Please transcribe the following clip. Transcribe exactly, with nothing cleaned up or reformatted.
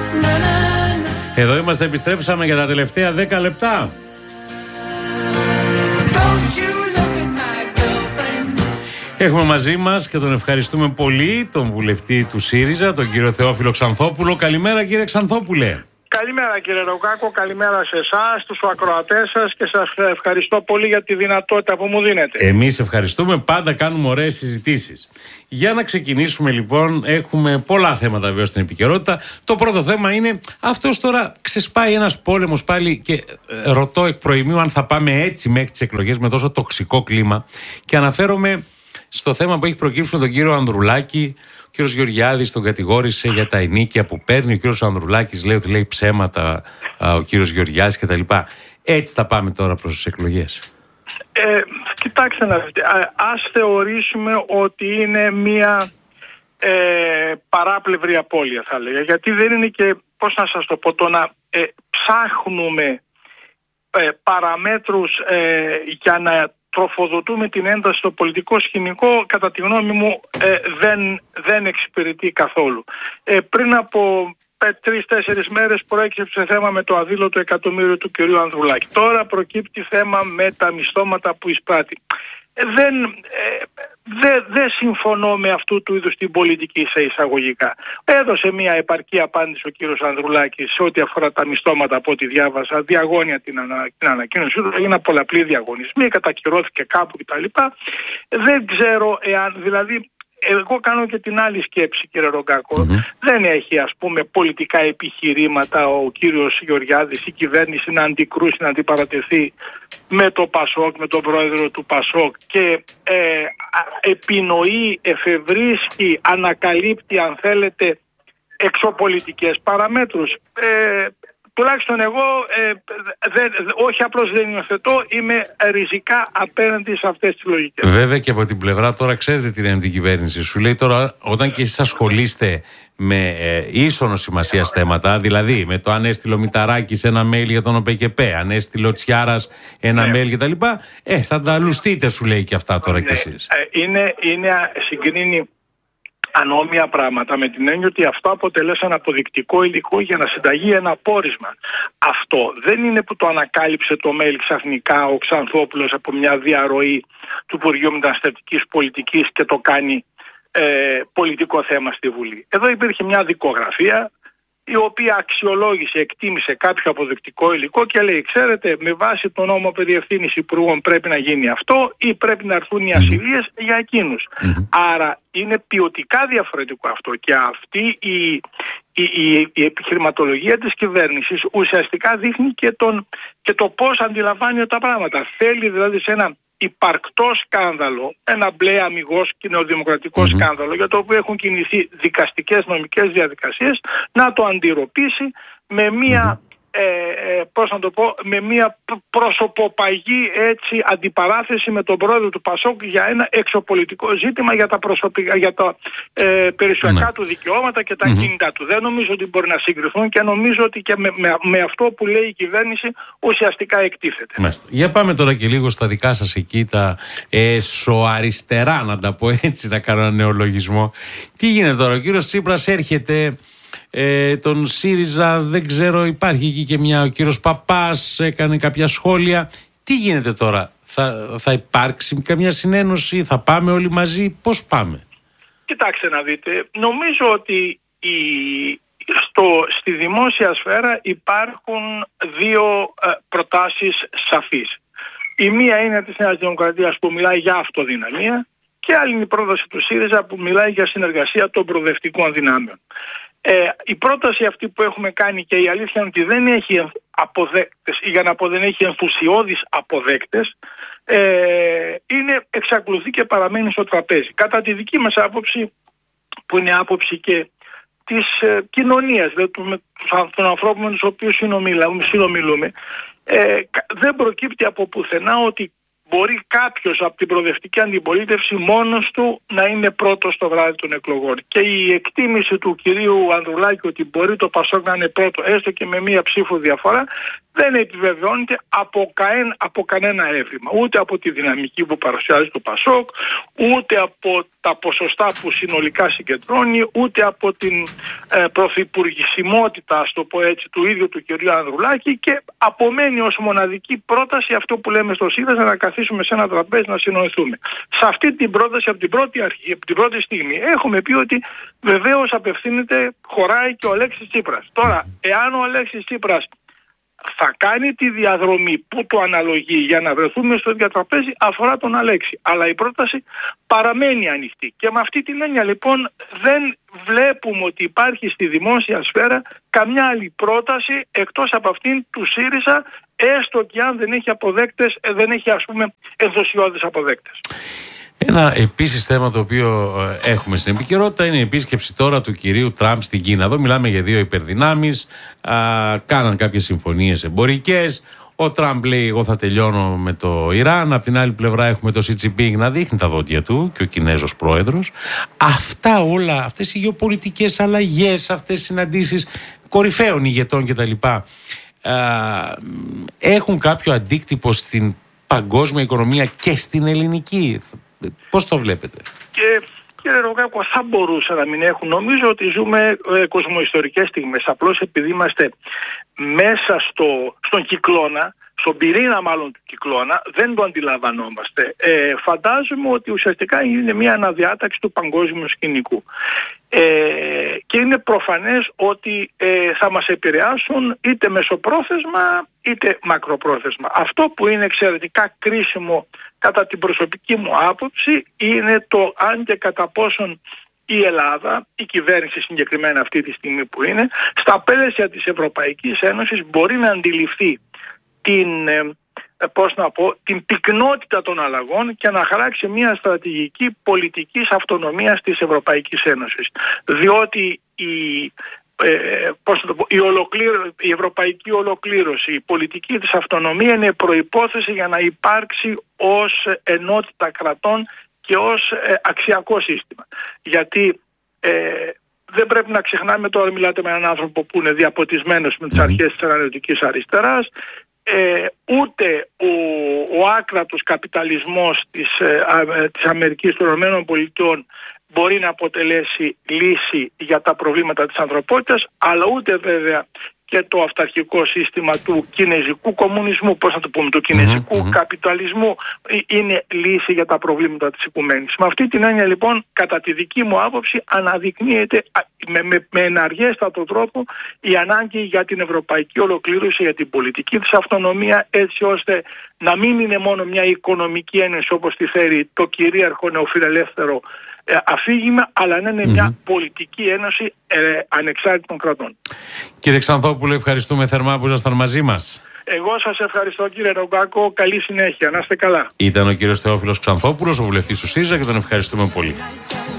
Εδώ είμαστε, επιστρέψαμε για τα τελευταία δέκα λεπτά. Έχουμε μαζί μας και τον ευχαριστούμε πολύ τον βουλευτή του ΣΥΡΙΖΑ, τον κύριο Θεόφιλο Ξανθόπουλο. Καλημέρα κύριε Ξανθόπουλε. Καλημέρα κύριε Ρογκάκο, καλημέρα σε εσάς, τους ακροατές σας και σας ευχαριστώ πολύ για τη δυνατότητα που μου δίνετε. Εμείς ευχαριστούμε, πάντα κάνουμε ωραίες συζητήσεις. Για να ξεκινήσουμε λοιπόν, έχουμε πολλά θέματα βέβαια στην επικαιρότητα. Το πρώτο θέμα είναι αυτός τώρα ξεσπάει ένας πόλεμος πάλι και ε, ρωτώ εκ προημίου αν θα πάμε έτσι μέχρι τις εκλογές με τόσο τοξικό κλίμα και αναφέρομαι στο θέμα που έχει προκύψει με τον κύριο Ανδρουλάκη. Ο κύριος Γεωργιάδης τον κατηγόρησε για τα ενίκια που παίρνει. Ο κύριος Ανδρουλάκης λέει ότι λέει ψέματα α, ο κύριος Γεωργιάδης κτλ. Έτσι θα πάμε τώρα προς τις εκλογές. Ε, κοιτάξτε να δείτε, ας θεωρήσουμε ότι είναι μια ε, παράπλευρη απώλεια θα λέγα, γιατί δεν είναι και, πώς να σας το πω, το να ε, ψάχνουμε ε, παραμέτρους ε, για να τροφοδοτούμε την ένταση στο πολιτικό σκηνικό, κατά τη γνώμη μου ε, δεν, δεν εξυπηρετεί καθόλου. Ε, πριν από τρεις-τέσσερις μέρες προέκυψε θέμα με το αδήλωτο εκατομμύριο του κυρίου Ανδρουλάκη. Τώρα προκύπτει θέμα με τα μισθώματα που εισπράττει. Ε, δεν, ε, δεν, δεν συμφωνώ με αυτού του είδους την πολιτική σε εισαγωγικά. Έδωσε μια επαρκή απάντηση ο κύριος Ανδρουλάκης σε ό,τι αφορά τα μισθώματα, από ό,τι διάβασα, διαγώνια την, ανα, την ανακοίνωση του, έγιναν πολλαπλοί διαγωνισμοί, κατακυρώθηκε κάπου κτλ. Δεν ξέρω εάν, δηλαδή, εγώ κάνω και την άλλη σκέψη κύριε Ρογκάκο. Mm-hmm. Δεν έχει ας πούμε πολιτικά επιχειρήματα ο κύριος Γεωργιάδης, η κυβέρνηση να αντικρούσει, να αντιπαρατεθεί με το Πασόκ, με τον πρόεδρο του Πασόκ και ε, επινοεί, εφευρίσκει, ανακαλύπτει αν θέλετε εξωπολιτικές παραμέτρους. Ε, Τουλάχιστον εγώ ε, δεν, όχι απλώς δεν υιοθετώ, είμαι ριζικά απέναντι σε αυτές τις λογικές. Βέβαια και από την πλευρά τώρα ξέρετε τι είναι την κυβέρνηση. Σου λέει τώρα όταν και εσείς ασχολείστε με ε, ίσονο σημασία θέματα, δηλαδή με το αν έστειλε ο Μηταράκης ένα mail για τον ΟΠΕΚΕΠΕ, αν έστειλε ο Τσιάρας ένα ναι. mail κτλ. Ε, θα τα λουστείτε σου λέει και αυτά τώρα ναι. κι εσείς. Ε, είναι, είναι συγκρίνει ανώμια πράγματα με την έννοια ότι αυτό αποτελέσαν αποδεικτικό υλικό για να συνταγεί ένα πόρισμα. Αυτό δεν είναι που το ανακάλυψε το mail ξαφνικά ο Ξανθόπουλος από μια διαρροή του Υπουργείου Μεταναστευτικής Πολιτικής και το κάνει ε, πολιτικό θέμα στη Βουλή. Εδώ υπήρχε μια δικογραφία η οποία αξιολόγησε, εκτίμησε κάποιο αποδεικτικό υλικό και λέει, ξέρετε, με βάση τον νόμο περί ευθύνης υπουργών πρέπει να γίνει αυτό ή πρέπει να έρθουν οι ασυλίες mm-hmm. για εκείνους. Mm-hmm. Άρα είναι ποιοτικά διαφορετικό αυτό και αυτή η, η, η, η επιχειρηματολογία της κυβέρνησης ουσιαστικά δείχνει και, τον, και το πώς αντιλαμβάνει τα πράγματα. Θέλει δηλαδή σε ένα υπαρκτό σκάνδαλο, ένα μπλε αμιγώς και νεοδημοκρατικό mm-hmm. σκάνδαλο για το οποίο έχουν κινηθεί δικαστικές νομικές διαδικασίες, να το αντιρροπήσει με μία mm-hmm. ε, ε, πώς να το πω, με μία προσωποπαγή έτσι αντιπαράθεση με τον πρόεδρο του Πασόκ για ένα εξωπολιτικό ζήτημα για τα, προσωπικά, για τα ε, περιουσιακά mm-hmm. του δικαιώματα και τα mm-hmm. κίνητά του. Δεν νομίζω ότι μπορεί να συγκριθούν και νομίζω ότι και με, με, με αυτό που λέει η κυβέρνηση ουσιαστικά εκτίθεται. Μάλιστα. Για πάμε τώρα και λίγο στα δικά σας εκεί τα εσωαριστερά, να τα πω έτσι, να κάνω ένα νεολογισμό. Τι γίνεται τώρα, ο κύριος Τσίπρας έρχεται, ε, τον ΣΥΡΙΖΑ δεν ξέρω, υπάρχει εκεί και μια, ο κύριος Παπάς έκανε κάποια σχόλια. Τι γίνεται τώρα, θα, θα υπάρξει καμιά συνένωση, θα πάμε όλοι μαζί, πώς πάμε? Κοιτάξτε να δείτε, νομίζω ότι η, στο, στη δημόσια σφαίρα υπάρχουν δύο ε, προτάσεις σαφείς. Η μία είναι της Νέας Δημοκρατίας που μιλάει για αυτοδυναμία και άλλη είναι η πρόταση του ΣΥΡΙΖΑ που μιλάει για συνεργασία των προοδευτικών δυνάμεων. Ε, η πρόταση αυτή που έχουμε κάνει και η αλήθεια είναι ότι δεν έχει αποδέκτες ή για να πω δεν έχει ενθουσιώδεις αποδέκτες, ε, είναι, εξακολουθεί και παραμένει στο τραπέζι. Κατά τη δική μας άποψη, που είναι άποψη και της ε, κοινωνίας, δηλαδή των ανθρώπων με τους οποίους συνομιλούμε, ε, δεν προκύπτει από πουθενά ότι μπορεί κάποιος από την προοδευτική αντιπολίτευση μόνος του να είναι πρώτος το βράδυ των εκλογών. Και η εκτίμηση του κυρίου Ανδρουλάκη ότι μπορεί το Πασόκ να είναι πρώτο, έστω και με μία ψήφο διαφορά, δεν επιβεβαιώνεται από, καέν, από κανένα έβριμα. Ούτε από τη δυναμική που παρουσιάζει το Πασόκ, ούτε από τα ποσοστά που συνολικά συγκεντρώνει, ούτε από την ε, πρωθυπουργησιμότητα, ας το πω έτσι, του ίδιου του κ. Ανδρουλάκη, και απομένει ως μοναδική πρόταση αυτό που λέμε στο ΣΥΡΙΖΑ, να καθίσουμε σε ένα τραπέζι να συνοηθούμε. Σε αυτή την πρόταση, από την πρώτη αρχή, από την πρώτη στιγμή, έχουμε πει ότι βεβαίως απευθύνεται, χωράει και ο Αλέξης Τσίπρας. Τώρα, εάν ο Αλέξης Τσίπρας θα κάνει τη διαδρομή που το αναλογεί για να βρεθούμε στο ίδιο τραπέζι, αφορά τον Αλέξη. Αλλά η πρόταση παραμένει ανοιχτή. Και με αυτή την έννοια λοιπόν δεν βλέπουμε ότι υπάρχει στη δημόσια σφαίρα καμιά άλλη πρόταση εκτός από αυτήν του ΣΥΡΙΖΑ, έστω και αν δεν έχει αποδέκτες, δεν έχει ας πούμε ενθουσιώδεις αποδέκτες. Ένα επίσης θέμα το οποίο έχουμε στην επικαιρότητα είναι η επίσκεψη τώρα του κυρίου Τραμπ στην Κίνα. Εδώ μιλάμε για δύο υπερδυνάμεις, α, κάναν κάποιες συμφωνίες εμπορικές. Ο Τραμπ λέει: εγώ θα τελειώνω με το Ιράν. Απ' την άλλη πλευρά έχουμε το Σι Τζινπίνγκ να δείχνει τα δόντια του και ο Κινέζος πρόεδρος. Αυτά όλα, αυτές οι γεωπολιτικές αλλαγές, αυτές οι συναντήσεις κορυφαίων ηγετών κτλ. Έχουν κάποιο αντίκτυπο στην παγκόσμια οικονομία και στην ελληνική? Πώς το βλέπετε? Και κύριε Ρογκάκο, θα μπορούσε να μην έχουν. Νομίζω ότι ζούμε ε, κοσμοϊστορικές στιγμές. Απλώς επειδή είμαστε μέσα στο, στον κυκλώνα, στον πυρήνα μάλλον του κυκλώνα, δεν το αντιλαμβανόμαστε. Ε, φαντάζομαι ότι ουσιαστικά είναι μια αναδιάταξη του παγκόσμιου σκηνικού. Ε, και είναι προφανές ότι ε, θα μας επηρεάσουν είτε μεσοπρόθεσμα είτε μακροπρόθεσμα. Αυτό που είναι εξαιρετικά κρίσιμο κατά την προσωπική μου άποψη είναι το αν και κατά πόσον η Ελλάδα, η κυβέρνηση συγκεκριμένα αυτή τη στιγμή που είναι, στα πλαίσια της Ευρωπαϊκής Ένωσης μπορεί να αντιληφθεί την, ε, πώς να πω, την πυκνότητα των αλλαγών και να χαράξει μια στρατηγική πολιτικής αυτονομίας της Ευρωπαϊκής Ένωσης. Διότι η, ε, πώς να το πω, η, ολοκλήρω, η ευρωπαϊκή ολοκλήρωση, η πολιτική της αυτονομία είναι προϋπόθεση για να υπάρξει ως ενότητα κρατών και ως ε, αξιακό σύστημα. Γιατί ε, δεν πρέπει να ξεχνάμε, τώρα μιλάτε με έναν άνθρωπο που είναι διαποτισμένος με τις αρχές της αναλυτικής αριστεράς, Ε, ούτε ο, ο άκρατος καπιταλισμός της, ε, α, της Αμερικής των Ηνωμένων Πολιτειών μπορεί να αποτελέσει λύση για τα προβλήματα της ανθρωπότητας, αλλά ούτε βέβαια και το αυταρχικό σύστημα του κινέζικου κομμουνισμού, πώς να το πούμε, του κινέζικου mm-hmm. καπιταλισμού είναι λύση για τα προβλήματα της οικουμένης. Με αυτή την έννοια λοιπόν, κατά τη δική μου άποψη, αναδεικνύεται με, με, με εναργέστατο τρόπο η ανάγκη για την ευρωπαϊκή ολοκλήρωση, για την πολιτική της αυτονομία, έτσι ώστε να μην είναι μόνο μια οικονομική ένωση όπως τη φέρει το κυρίαρχο νεοφιλελεύθερο ε, αφήγημα, αλλά να είναι mm-hmm. μια πολιτική ένωση ε, ανεξάρτητων κρατών. Κύριε Ξανθόπουλο, ευχαριστούμε θερμά που ήσασταν μαζί μας. Εγώ σας ευχαριστώ κύριε Ρογκάκο, καλή συνέχεια, να είστε καλά. Ήταν ο κύριος Θεόφιλος Ξανθόπουλος, ο βουλευτής του ΣΥΡΙΖΑ, και τον ευχαριστούμε πολύ.